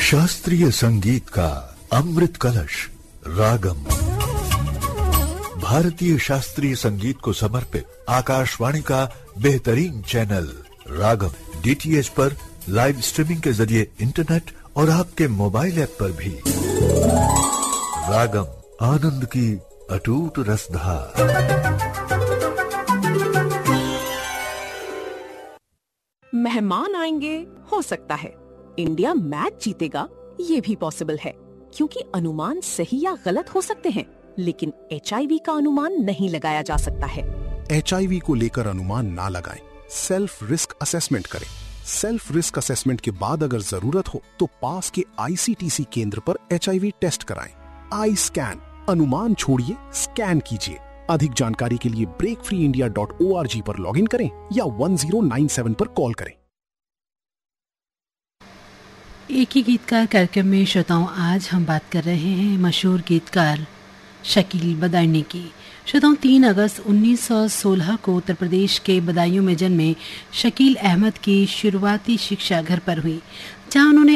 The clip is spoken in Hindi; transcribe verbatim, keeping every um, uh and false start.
शास्त्रीय संगीत का अमृत कलश रागम। भारतीय शास्त्रीय संगीत को समर्पित आकाशवाणी का बेहतरीन चैनल रागम डीटीएच पर लाइव स्ट्रीमिंग के जरिए इंटरनेट और आपके मोबाइल ऐप पर भी। रागम, आनंद की अटूट रसधार। मेहमान आएंगे, हो सकता है इंडिया मैच जीतेगा, ये भी पॉसिबल है, क्योंकि अनुमान सही या गलत हो सकते हैं, लेकिन एचआईवी का अनुमान नहीं लगाया जा सकता है। एचआईवी को लेकर अनुमान ना लगाएं, सेल्फ रिस्क असेसमेंट करें। सेल्फ रिस्क असेसमेंट के बाद अगर जरूरत हो तो पास के आईसीटीसी केंद्र पर एचआईवी टेस्ट कराएं। आई स्कैन, अनुमान छोड़िए, स्कैन कीजिए। अधिक जानकारी के लिए break free India dot O R G पर लॉगिन करें या वन जीरो नाइन सेवन पर कॉल करें। एक ही गीतकार कार्यक्रम में श्रोताओं, आज हम बात कर रहे हैं मशहूर गीतकार शकील बदायूनी की। श्रोताओं, तीन अगस्त उन्नीस सौ सोलह को उत्तर प्रदेश के बदायूं में जन्मे शकील अहमद की शुरुआती शिक्षा घर पर हुई, जहां उन्होंने